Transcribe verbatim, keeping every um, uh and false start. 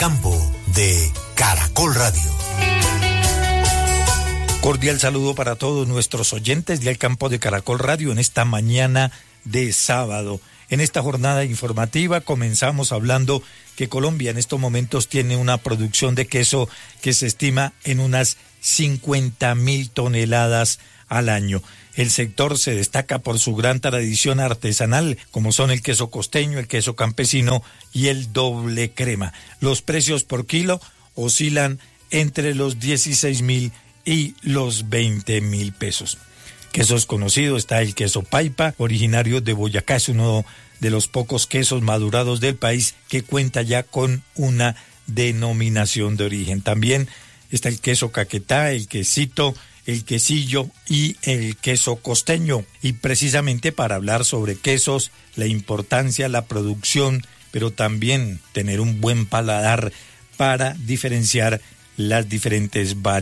Campo de Caracol Radio. Cordial saludo para todos nuestros oyentes del Campo de Caracol Radio en esta mañana de sábado. En esta jornada informativa comenzamos hablando que Colombia en estos momentos tiene una producción de queso que se estima en unas cincuenta mil toneladas al año. El sector se destaca por su gran tradición artesanal, como son el queso costeño, el queso campesino y el doble crema. Los precios por kilo oscilan entre los dieciséis mil y los veinte mil pesos. Quesos conocidos está el queso Paipa, originario de Boyacá, es uno de los pocos quesos madurados del país que cuenta ya con una denominación de origen. También está el queso Caquetá, el quesito, el quesillo y el queso costeño. Y precisamente para hablar sobre quesos, la importancia, la producción, pero también tener un buen paladar para diferenciar las diferentes variedades.